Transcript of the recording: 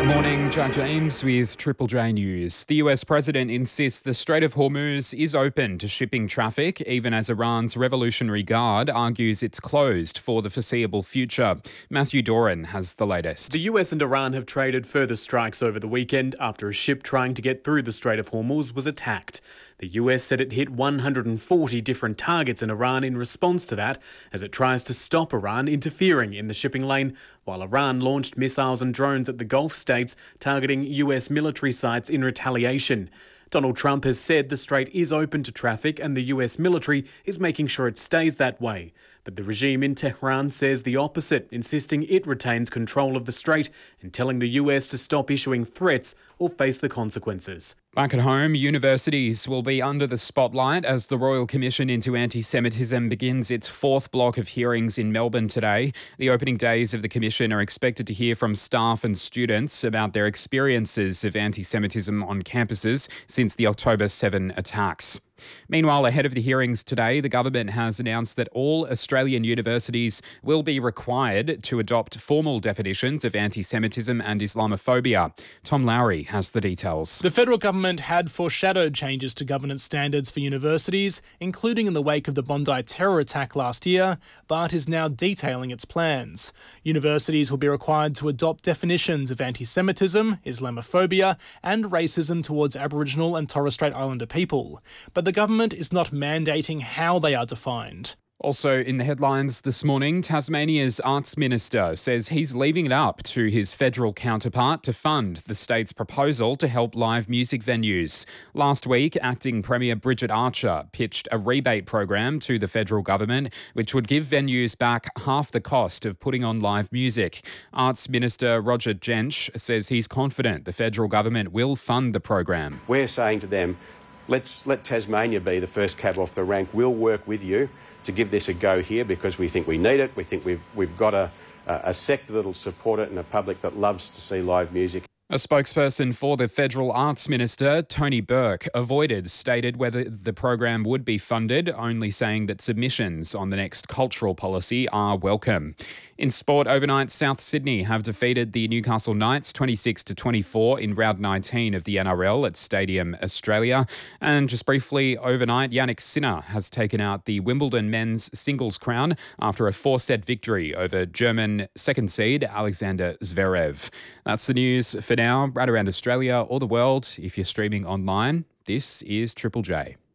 Morning, Jack James with Triple J News. The US president insists the Strait of Hormuz is open to shipping traffic, even as Iran's Revolutionary Guard argues it's closed for the foreseeable future. Matthew Doran has the latest. The US and Iran have traded further strikes over the weekend after a ship trying to get through the Strait of Hormuz was attacked. The US said it hit 140 different targets in Iran in response to that, as it tries to stop Iran interfering in the shipping lane, while Iran launched missiles and drones at the Gulf states, targeting US military sites in retaliation. Donald Trump has said the strait is open to traffic and the US military is making sure it stays that way. But the regime in Tehran says the opposite, insisting it retains control of the strait and telling the US to stop issuing threats or face the consequences. Back at home, universities will be under the spotlight as the Royal Commission into Anti-Semitism begins its fourth block of hearings in Melbourne today. The opening days of the Commission are expected to hear from staff and students about their experiences of anti-Semitism on campuses since the October 7 attacks. Meanwhile, ahead of the hearings today, the government has announced that all Australian universities will be required to adopt formal definitions of anti-Semitism and Islamophobia. Tom Lowry has the details. The federal government had foreshadowed changes to governance standards for universities, including in the wake of the Bondi terror attack last year, but is now detailing its plans. Universities will be required to adopt definitions of anti-Semitism, Islamophobia, and racism towards Aboriginal and Torres Strait Islander people. But the government is not mandating how they are defined. Also in the headlines this morning, Tasmania's Arts Minister says he's leaving it up to his federal counterpart to fund the state's proposal to help live music venues. Last week, Acting Premier Bridget Archer pitched a rebate program to the federal government, which would give venues back half the cost of putting on live music. Arts Minister Roger Jentsch says he's confident the federal government will fund the program. We're saying to them, let Tasmania be the first cab off the rank. We'll work with you to give this a go here because we think we need it. We think we've got a sector that'll support it and a public that loves to see live music. A spokesperson for the Federal Arts Minister, Tony Burke, stated whether the program would be funded, only saying that submissions on the next cultural policy are welcome. In sport, overnight, South Sydney have defeated the Newcastle Knights 26-24 in round 19 of the NRL at Stadium Australia. And just briefly, overnight, Jannik Sinner has taken out the Wimbledon men's singles crown after a 4-set victory over German second seed Alexander Zverev. That's the news for now, right around Australia or the world. If you're streaming online, this is Triple J.